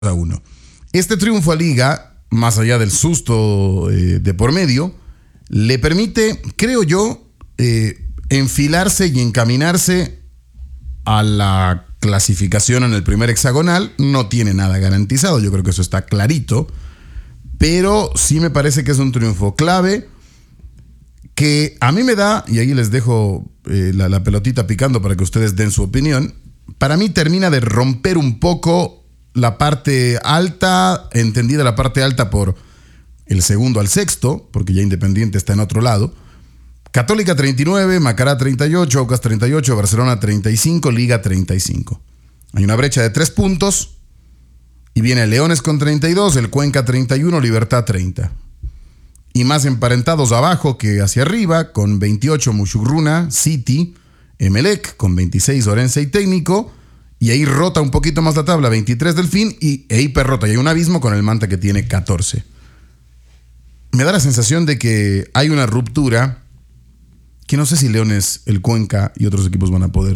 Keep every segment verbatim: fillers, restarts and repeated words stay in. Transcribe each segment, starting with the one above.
a uno. Este triunfo a Liga, más allá del susto eh, de por medio, le permite, creo yo, eh, enfilarse y encaminarse a la clasificación en el primer hexagonal. No tiene nada garantizado, yo creo que eso está clarito, pero sí me parece que es un triunfo clave que a mí me da, y ahí les dejo eh, la, la pelotita picando para que ustedes den su opinión. Para mí termina de romper un poco la parte alta, entendida la parte alta por el segundo al sexto, porque ya Independiente está en otro lado. Católica treinta y nueve, Macará treinta y ocho, Aucas treinta y ocho, Barcelona treinta y cinco, Liga treinta y cinco. Hay una brecha de tres puntos y viene Leones con treinta y dos, el Cuenca treinta y uno, Libertad treinta. Y más emparentados abajo que hacia arriba, con veintiocho Mushurruna, City, Emelec, con veintiséis Orense y Técnico, y ahí rota un poquito más la tabla, veintitrés Delfín, y e hiperrota, y hay un abismo con el Manta que tiene catorce. Me da la sensación de que hay una ruptura que no sé si Leones, el Cuenca y otros equipos van a poder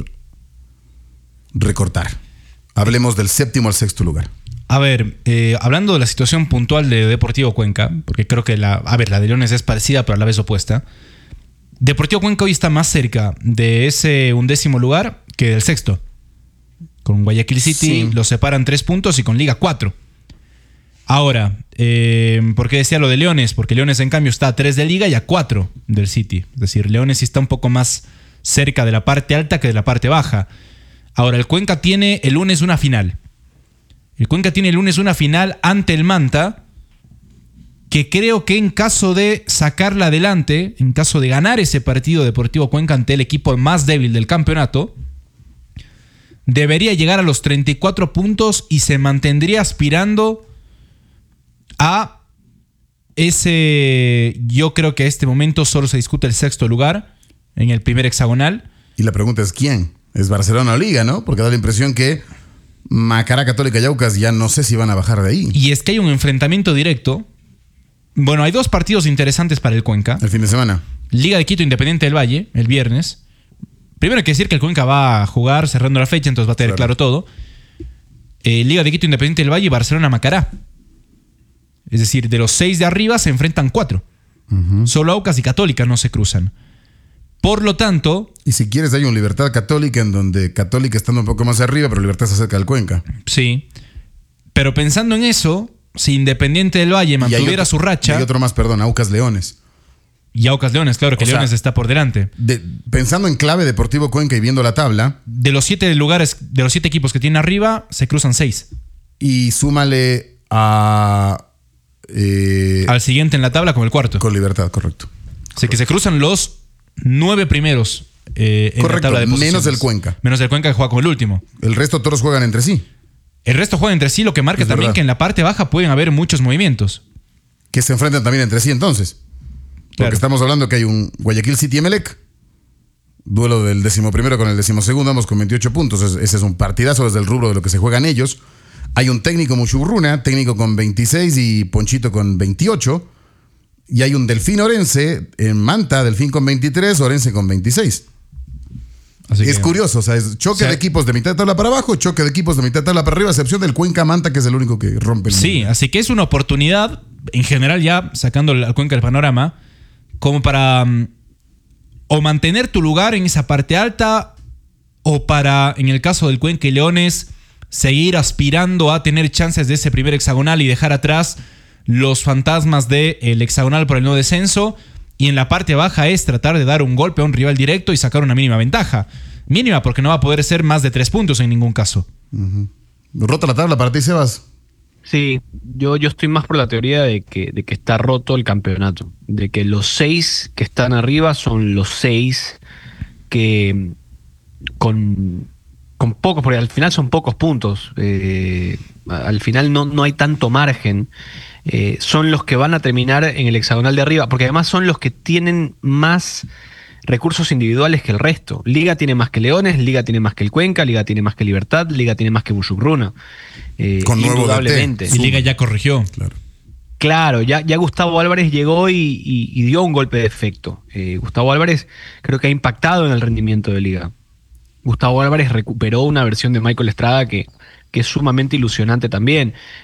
recortar. Hablemos del séptimo al sexto lugar. A ver, eh, hablando de la situación puntual de Deportivo Cuenca, porque creo que la, a ver, la de Leones es parecida pero a la vez opuesta. Deportivo Cuenca hoy está más cerca de ese undécimo lugar que del sexto. Con Guayaquil City sí. Lo separan tres puntos y con Liga cuatro. Ahora, eh, ¿por qué decía lo de Leones? Porque Leones en cambio está a tres de Liga y a cuatro del City. Es decir, Leones sí está un poco más cerca de la parte alta que de la parte baja. Ahora, el Cuenca tiene el lunes una final. El Cuenca tiene el lunes una final ante el Manta, que creo que en caso de sacarla adelante, en caso de ganar ese partido Deportivo Cuenca ante el equipo más débil del campeonato, debería llegar a los treinta y cuatro puntos y se mantendría aspirando a ese... Yo creo que a este momento solo se discute el sexto lugar en el primer hexagonal. Y la pregunta es ¿quién? ¿Es Barcelona o Liga, no? Porque da la impresión que Macará, Católica y Aucas ya no sé si van a bajar de ahí. Y es que hay un enfrentamiento directo. Bueno, hay dos partidos interesantes para el Cuenca. El fin de semana. Liga de Quito, Independiente del Valle, el viernes. Primero hay que decir que el Cuenca va a jugar cerrando la fecha, entonces va a tener claro, claro todo. Eh, Liga de Quito, Independiente del Valle y Barcelona, Macará. Es decir, de los seis de arriba se enfrentan cuatro. Uh-huh. Solo Aucas y Católica no se cruzan. Por lo tanto... Y si quieres hay un Libertad Católica en donde Católica estando un poco más arriba, pero Libertad se acerca al Cuenca. Sí. Pero pensando en eso, si Independiente del Valle mantuviera otro, su racha... Y hay otro más, perdón, Aucas Leones. Y Aucas Leones, claro que o Leones sea, está por delante. De, pensando en clave Deportivo Cuenca y viendo la tabla... De los siete lugares, de los siete equipos que tiene arriba, se cruzan seis. Y súmale a... Eh, al siguiente en la tabla con el cuarto. Con Libertad, correcto. O sea que se cruzan los nueve primeros eh, en correcto, la tabla de posiciones. Menos el Cuenca. Menos el Cuenca que juega con el último. El resto todos juegan entre sí. El resto juegan entre sí, lo que marca es también verdad. Que en la parte baja pueden haber muchos movimientos. Que se enfrentan también entre sí entonces. Porque claro. Estamos hablando que hay un Guayaquil City Emelec. Duelo del decimoprimero con el decimosegundo, ambos con veintiocho puntos. Ese es un partidazo desde el rubro de lo que se juegan ellos. Hay un técnico Mushurruna, técnico con veintiséis y Ponchito con veintiocho. Y hay un Delfín Orense en Manta, Delfín con veintitrés, Orense con veintiséis. Así es que, curioso, o sea, es choque o sea, de equipos de mitad de tabla para abajo, choque de equipos de mitad de tabla para arriba, a excepción del Cuenca Manta, que es el único que rompe el Sí, mundo. Así que es una oportunidad, en general ya sacando al Cuenca del panorama, como para um, o mantener tu lugar en esa parte alta, o para, en el caso del Cuenca y Leones, seguir aspirando a tener chances de ese primer hexagonal y dejar atrás los fantasmas del hexagonal por el no descenso. Y en la parte baja es tratar de dar un golpe a un rival directo y sacar una mínima ventaja. Mínima porque no va a poder ser más de tres puntos en ningún caso. Uh-huh. ¿Rota la tabla para ti, Sebas? Sí, yo, yo estoy más por la teoría de que, de que está roto el campeonato. De que los seis que están arriba son los seis que con... con pocos, porque al final son pocos puntos, eh, al final no, no hay tanto margen, eh, son los que van a terminar en el hexagonal de arriba, porque además son los que tienen más recursos individuales que el resto. Liga tiene más que Leones, Liga tiene más que el Cuenca, Liga tiene más que Libertad, Liga tiene más que Mushurruna. Eh, Con indudablemente. Y Liga ya corrigió. Claro. Claro, ya, ya Gustavo Álvarez llegó y, y, y dio un golpe de efecto. Eh, Gustavo Álvarez creo que ha impactado en el rendimiento de Liga. Gustavo Álvarez recuperó una versión de Michael Estrada que, que es sumamente ilusionante también.